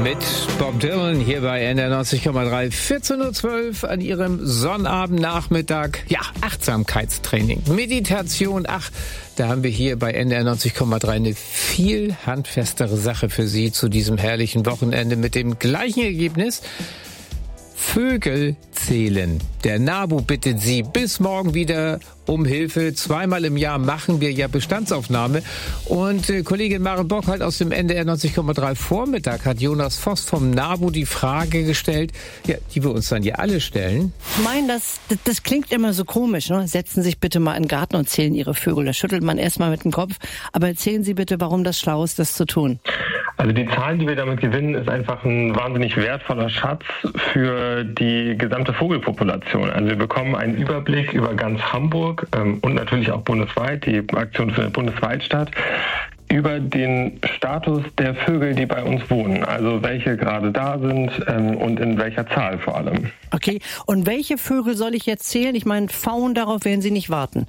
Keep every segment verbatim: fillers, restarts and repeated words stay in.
mit Bob Dylan hier bei N R neunzig Komma drei. vierzehn Uhr zwölf an Ihrem Sonnabendnachmittag. Ja, Achtsamkeitstraining, Meditation. Ach, da haben wir hier bei N R neunzig Komma drei eine viel handfestere Sache für Sie zu diesem herrlichen Wochenende mit dem gleichen Ergebnis. Vögel zählen. Der NABU bittet Sie bis morgen wieder um Hilfe. Zweimal im Jahr machen wir ja Bestandsaufnahme. Und äh, Kollegin Maren Bockhardt aus dem N D R neunzig Komma drei Vormittag hat Jonas Voss vom NABU die Frage gestellt, ja, die wir uns dann ja alle stellen. Ich meine, das, das, das klingt immer so komisch, ne? Setzen Sie sich bitte mal in den Garten und zählen Ihre Vögel. Da schüttelt man erstmal mit dem Kopf. Aber erzählen Sie bitte, warum das schlau ist, das zu tun. Also die Zahlen, die wir damit gewinnen, ist einfach ein wahnsinnig wertvoller Schatz für die gesamte Vogelpopulation. Also wir bekommen einen Überblick über ganz Hamburg ähm, und natürlich auch bundesweit, die Aktion findet bundesweit statt, über den Status der Vögel, die bei uns wohnen. Also welche gerade da sind ähm, und in welcher Zahl vor allem. Okay, und welche Vögel soll ich jetzt zählen? Ich meine, Pfauen, darauf werden Sie nicht warten.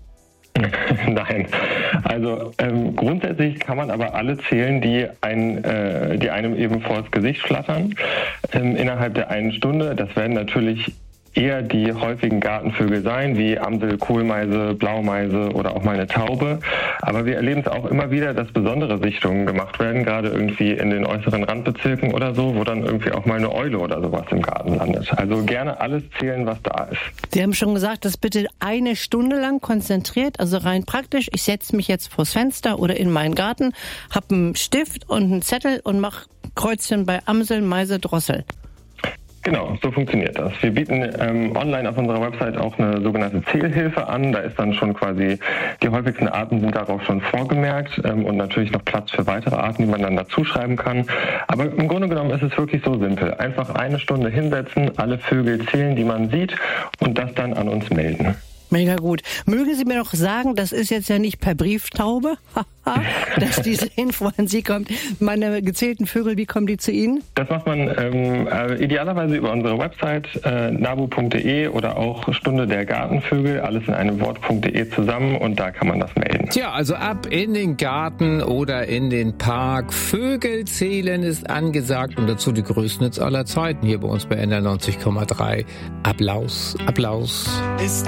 Nein, also ähm, grundsätzlich kann man aber alle zählen, die, ein, äh, die einem eben vors Gesicht flattern ähm, innerhalb der einen Stunde. Das werden natürlich eher die häufigen Gartenvögel sein, wie Amsel, Kohlmeise, Blaumeise oder auch mal eine Taube. Aber wir erleben es auch immer wieder, dass besondere Sichtungen gemacht werden, gerade irgendwie in den äußeren Randbezirken oder so, wo dann irgendwie auch mal eine Eule oder sowas im Garten landet. Also gerne alles zählen, was da ist. Sie haben schon gesagt, das bitte eine Stunde lang konzentriert, also rein praktisch. Ich setze mich jetzt vors Fenster oder in meinen Garten, habe einen Stift und einen Zettel und mache Kreuzchen bei Amsel, Meise, Drossel. Genau, so funktioniert das. Wir bieten ähm, online auf unserer Website auch eine sogenannte Zählhilfe an. Da ist dann schon quasi, die häufigsten Arten sind darauf schon vorgemerkt ähm, und natürlich noch Platz für weitere Arten, die man dann dazu schreiben kann. Aber im Grunde genommen ist es wirklich so simpel. Einfach eine Stunde hinsetzen, alle Vögel zählen, die man sieht und das dann an uns melden. Mega gut. Mögen Sie mir noch sagen, das ist jetzt ja nicht per Brieftaube, dass diese Info an Sie kommt. Meine gezählten Vögel, wie kommen die zu Ihnen? Das macht man ähm, äh, idealerweise über unsere Website äh, nabu punkt de oder auch Stunde der Gartenvögel, alles in einem Wort.de zusammen und da kann man das melden. Tja, also ab in den Garten oder in den Park. Vögel zählen ist angesagt und dazu die größten Hits aller Zeiten hier bei uns bei N R neunzig Komma drei. Applaus, Applaus. Ist